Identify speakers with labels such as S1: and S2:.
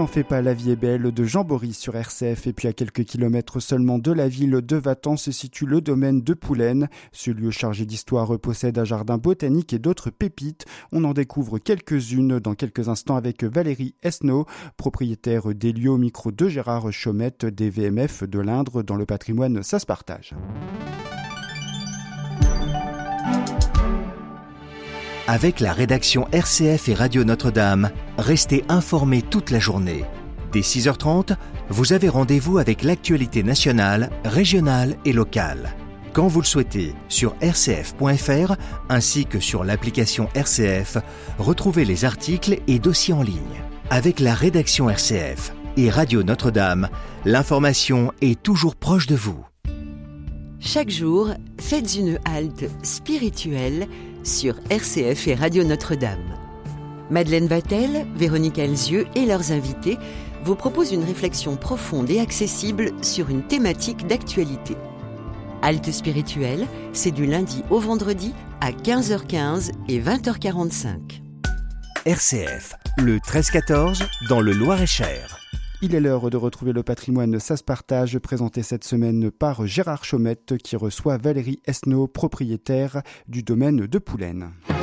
S1: t'en fais pas, la vie est belle de Jean Boris sur RCF. Et puis à quelques kilomètres seulement de la ville de Vatan se situe le domaine de Poulaine. Ce lieu chargé d'histoire possède un jardin botanique et d'autres pépites. On en découvre quelques-unes dans quelques instants avec Valérie Esnault, propriétaire des lieux au micro de Gérard Chaumette des VMF de l'Indre. Dans le patrimoine, ça se partage.
S2: Avec la rédaction RCF et Radio Notre-Dame, restez informés toute la journée. Dès 6h30, vous avez rendez-vous avec l'actualité nationale, régionale et locale. Quand vous le souhaitez, sur rcf.fr ainsi que sur l'application RCF, retrouvez les articles et dossiers en ligne. Avec la rédaction RCF et Radio Notre-Dame, l'information est toujours proche de vous.
S3: Chaque jour, faites une halte spirituelle sur RCF et Radio Notre-Dame. Madeleine Vatel, Véronique Alzieux et leurs invités vous proposent une réflexion profonde et accessible sur une thématique d'actualité. Halte spirituelle, c'est du lundi au vendredi à 15h15 et 20h45.
S2: RCF, le 13-14 dans le Loir-et-Cher.
S1: Il est l'heure de retrouver le patrimoine Ça se partage, présenté cette semaine par Gérard Chaumette qui reçoit Valérie Esnault, propriétaire du domaine de Poulaine.